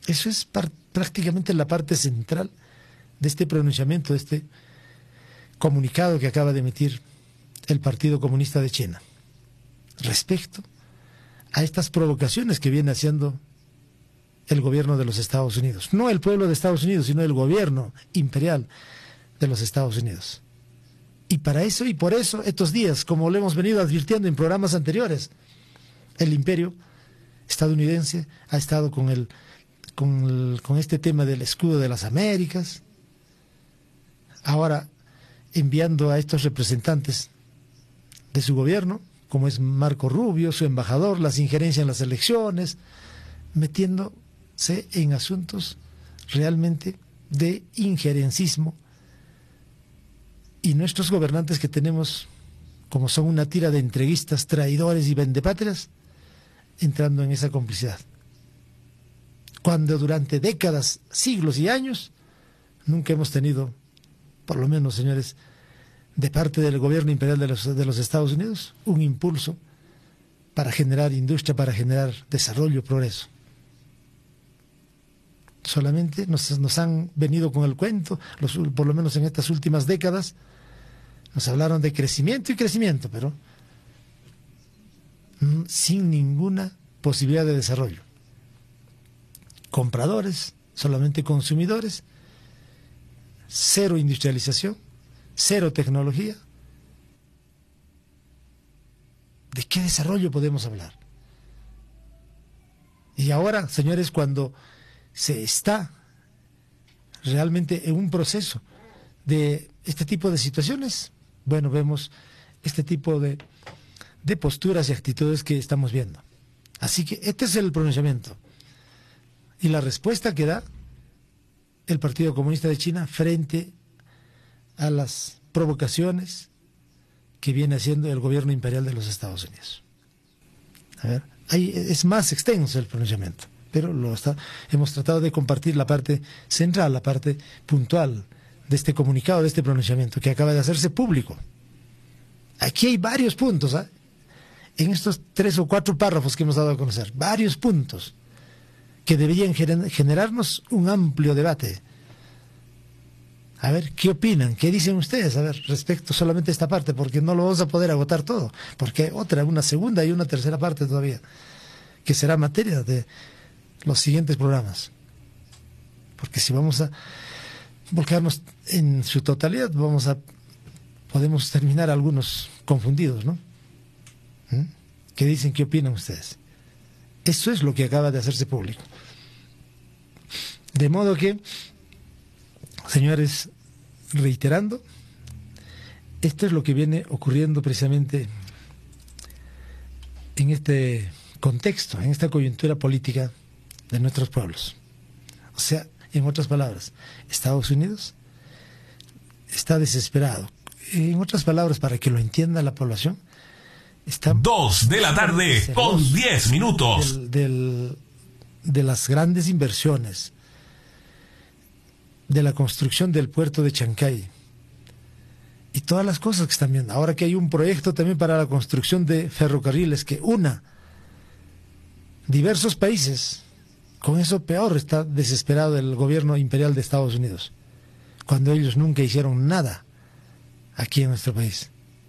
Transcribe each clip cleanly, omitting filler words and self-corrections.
Eso es prácticamente la parte central de este pronunciamiento, de este comunicado que acaba de emitir el Partido Comunista de China respecto a estas provocaciones que viene haciendo el gobierno de los Estados Unidos. No el pueblo de Estados Unidos, sino el gobierno imperial de los Estados Unidos. Y para eso y por eso, estos días, como lo hemos venido advirtiendo en programas anteriores, el imperio estadounidense ha estado con este tema del escudo de las Américas, ahora enviando a estos representantes de su gobierno, como es Marco Rubio, su embajador, las injerencias en las elecciones, metiéndose en asuntos realmente de injerencismo. Y nuestros gobernantes que tenemos, como son una tira de entreguistas, traidores y vendepatrias, entrando en esa complicidad. Cuando durante décadas, siglos y años, nunca hemos tenido, por lo menos, señores, de parte del gobierno imperial de los Estados Unidos, un impulso para generar industria, para generar desarrollo, progreso. Solamente nos han venido con el cuento, por lo menos en estas últimas décadas, nos hablaron de crecimiento y crecimiento, pero sin ninguna posibilidad de desarrollo. Compradores, solamente consumidores, cero industrialización, cero tecnología. ¿De qué desarrollo podemos hablar? Y ahora, señores, cuando se está realmente en un proceso de este tipo de situaciones, bueno, vemos este tipo de posturas y actitudes que estamos viendo. Así que este es el pronunciamiento y la respuesta que da el Partido Comunista de China frente a las provocaciones que viene haciendo el gobierno imperial de los Estados Unidos. A ver, ahí es más extenso el pronunciamiento, pero hemos tratado de compartir la parte central, la parte puntual de este comunicado, de este pronunciamiento que acaba de hacerse público. Aquí hay varios puntos, ¿eh? En estos 3 o 4 párrafos que hemos dado a conocer, varios puntos que deberían generarnos un amplio debate. A ver, ¿qué opinan? ¿Qué dicen ustedes? A ver, respecto solamente a esta parte, porque no lo vamos a poder agotar todo, porque hay una segunda y una tercera parte todavía, que será materia de los siguientes programas. Porque si vamos a volcarnos en su totalidad, podemos terminar algunos confundidos, ¿no? ¿Qué dicen? ¿Qué opinan ustedes? Eso es lo que acaba de hacerse público. De modo que, señores, reiterando, esto es lo que viene ocurriendo precisamente en este contexto, en esta coyuntura política de nuestros pueblos. O sea, en otras palabras, Estados Unidos está desesperado. En otras palabras, para que lo entienda la población, está 2 de la tarde con 10 minutos. De las grandes inversiones, de la construcción del puerto de Chancay y todas las cosas que están viendo. Ahora que hay un proyecto también para la construcción de ferrocarriles que una diversos países, con eso peor está desesperado el gobierno imperial de Estados Unidos, cuando ellos nunca hicieron nada aquí en nuestro país.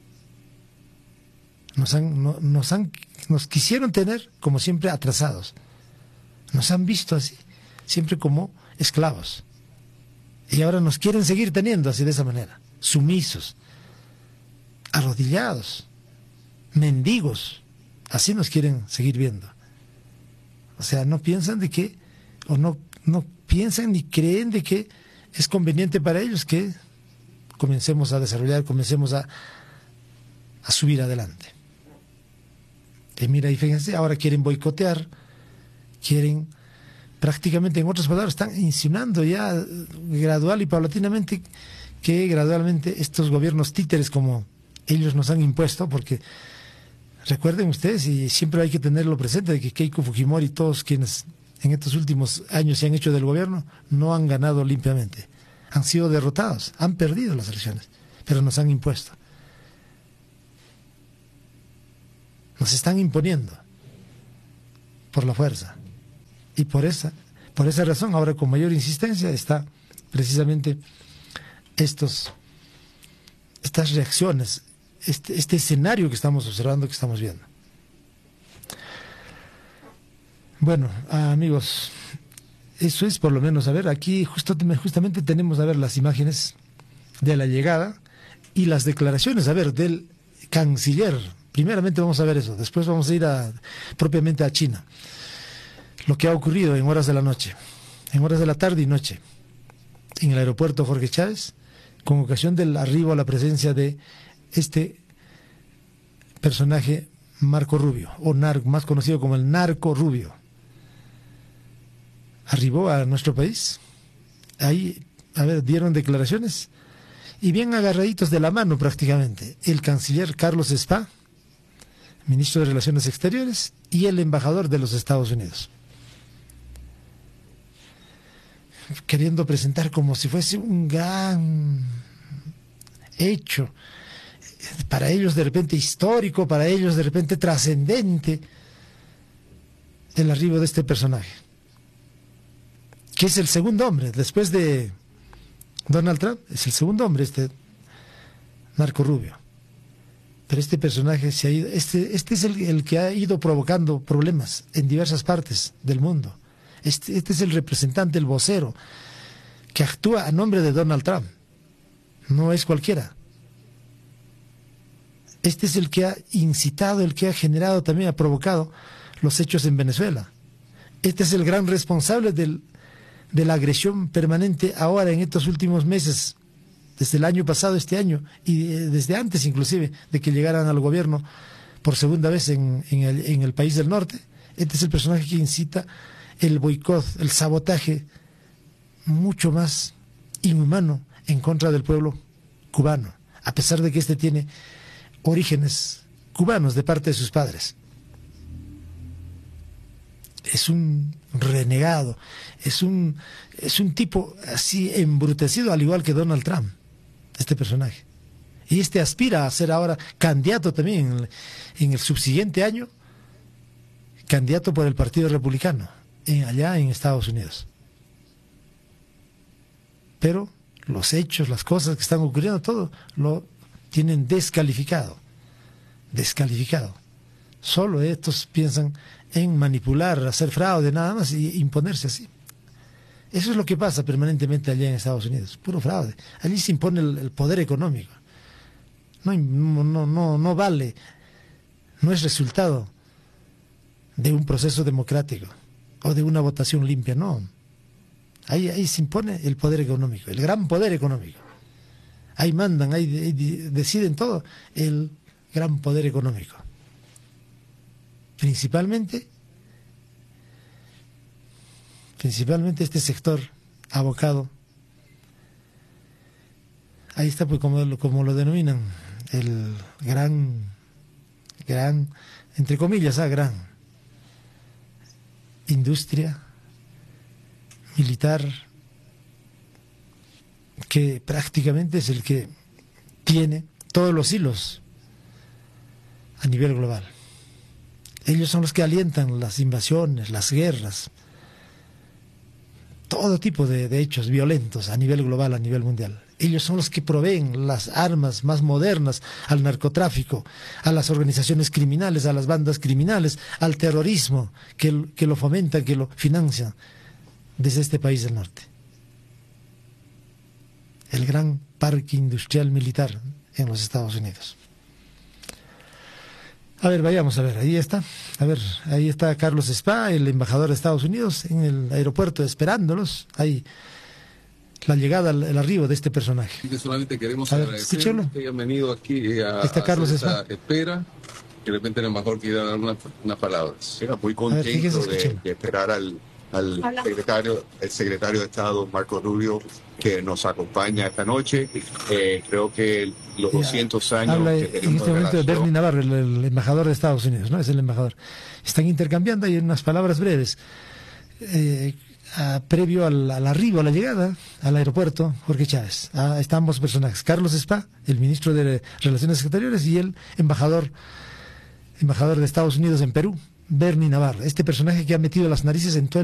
Nos quisieron tener como siempre atrasados, nos han visto así, siempre como esclavos, y ahora nos quieren seguir teniendo así, de esa manera, sumisos, arrodillados, mendigos, así nos quieren seguir viendo. O sea, no piensan de que, o no piensan ni creen de que es conveniente para ellos que comencemos a desarrollar, comencemos a subir adelante. Y mira, y fíjense, ahora quieren boicotear, quieren prácticamente, en otras palabras, están insinuando ya gradual y paulatinamente que gradualmente estos gobiernos títeres, como ellos nos han impuesto, porque recuerden ustedes, y siempre hay que tenerlo presente, de que Keiko Fujimori y todos quienes en estos últimos años se han hecho del gobierno no han ganado limpiamente, han sido derrotados, han perdido las elecciones, pero nos han impuesto, nos están imponiendo por la fuerza, y por Por esa razón, ahora con mayor insistencia está precisamente estas reacciones, este escenario que estamos observando, que estamos viendo. Bueno, amigos, eso es por lo menos, a ver, aquí justamente tenemos, a ver, las imágenes de la llegada y las declaraciones, a ver, del canciller. Primeramente vamos a ver eso, después vamos a ir propiamente a China. Lo que ha ocurrido en horas de la noche, en horas de la tarde y noche, en el aeropuerto Jorge Chávez, con ocasión del arribo a la presencia de este personaje Marco Rubio, o más conocido como el Narco Rubio. Arribó a nuestro país, ahí, a ver, dieron declaraciones, y bien agarraditos de la mano prácticamente, el canciller Carlos Spa, ministro de Relaciones Exteriores, y el embajador de los Estados Unidos, queriendo presentar como si fuese un gran hecho, para ellos de repente histórico, para ellos de repente trascendente, el arribo de este personaje, que es el segundo hombre, después de Donald Trump, es el segundo hombre, este Marco Rubio. Pero este personaje se ha ido, este es el que ha ido provocando problemas en diversas partes del mundo. Este es el representante, el vocero, que actúa a nombre de Donald Trump. No es cualquiera. Este es el que ha incitado, el que ha generado, también ha provocado los hechos en Venezuela. Este es el gran responsable de la agresión permanente ahora en estos últimos meses, desde el año pasado, este año, y desde antes inclusive de que llegaran al gobierno por segunda vez en el país del norte. Este es el personaje que incita el boicot, el sabotaje mucho más inhumano en contra del pueblo cubano, a pesar de que este tiene orígenes cubanos de parte de sus padres. Es un renegado, es un tipo así embrutecido, al igual que Donald Trump, este personaje. Y este aspira a ser ahora candidato también en el subsiguiente año, candidato por el Partido Republicano, allá en Estados Unidos. Pero los hechos, las cosas que están ocurriendo, todo lo tienen descalificado. Solo estos piensan en manipular, hacer fraude, nada más, y imponerse así. Eso es lo que pasa permanentemente allá en Estados Unidos, puro fraude. Allí se impone el poder económico. No vale, no es resultado de un proceso democrático o de una votación limpia, no. Ahí se impone el poder económico, el gran poder económico. Ahí mandan, ahí deciden todo, el gran poder económico. Principalmente este sector abocado, ahí está, pues, como lo denominan, el gran, entre comillas, gran industria militar, que prácticamente es el que tiene todos los hilos a nivel global. Ellos son los que alientan las invasiones, las guerras, todo tipo de hechos violentos a nivel global, a nivel mundial. Ellos son los que proveen las armas más modernas al narcotráfico, a las organizaciones criminales, a las bandas criminales, al terrorismo, que lo fomentan, que lo financian desde este país del norte. El gran parque industrial militar en los Estados Unidos. A ver, vayamos a ver, ahí está. A ver, ahí está Carlos Spa, el embajador de Estados Unidos, en el aeropuerto esperándolos. Ahí la llegada, el arribo de este personaje. Que solamente queremos agradecer que hayan venido aquí a Carlos esta espera. De repente el embajador quiere dar unas palabras. Era muy contento de esperar al secretario de Estado, Marco Rubio, que nos acompaña esta noche. Creo que los 200 años habla que tenemos en este momento de Bernie Navarro, el embajador de Estados Unidos, ¿no? Es el embajador. Están intercambiando ahí unas palabras breves. Previo al arribo, a la llegada al aeropuerto Jorge Chávez. Están ambos personajes, Carlos Spa, el ministro de Relaciones Exteriores, y el embajador de Estados Unidos en Perú, Bernie Navarro, este personaje que ha metido las narices en todo